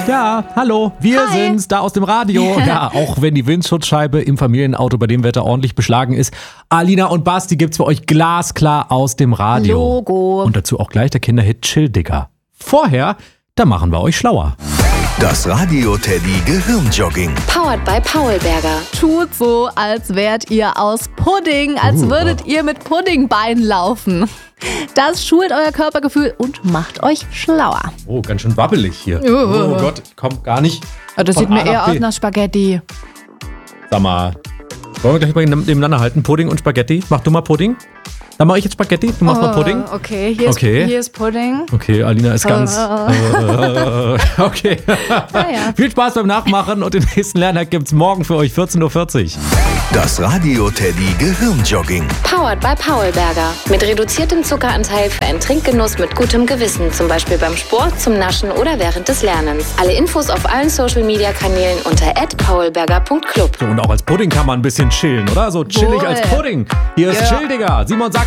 Ja, hallo, wir sind's, da aus dem Radio. Ja, auch wenn die Windschutzscheibe im Familienauto bei dem Wetter ordentlich beschlagen ist. Alina und Basti gibt's für euch glasklar aus dem Radio. Logo. Und dazu auch gleich der Kinderhit Chill Digger. Vorher, da machen wir euch schlauer. Das Radio-Teddy Gehirnjogging. Powered by Paulberger. Tut so, als wärt ihr aus Pudding, als würdet ihr mit Puddingbeinen laufen. Das schult euer Körpergefühl und macht euch schlauer. Oh, ganz schön wabbelig hier. Oh Gott, ich komm gar nicht. Das von sieht mir A nach eher B. aus nach Spaghetti. Sag mal, wollen wir gleich mal nebeneinander halten? Pudding und Spaghetti? Mach du mal Pudding. Dann mache ich jetzt Spaghetti, du machst mal Pudding. Okay, hier ist Pudding. Okay, Alina ist ganz... okay. Ja. Viel Spaß beim Nachmachen und den nächsten Lernhack gibt's morgen für euch 14.40 Uhr. Das Radio-Teddy Gehirnjogging. Powered by Paulberger. Mit reduziertem Zuckeranteil für einen Trinkgenuss mit gutem Gewissen. Zum Beispiel beim Sport, zum Naschen oder während des Lernens. Alle Infos auf allen Social-Media-Kanälen unter @paulberger.club. So, und auch als Pudding kann man ein bisschen chillen, oder? So chillig Wohl. als Pudding. Hier ist Chill Digger. Simon sagt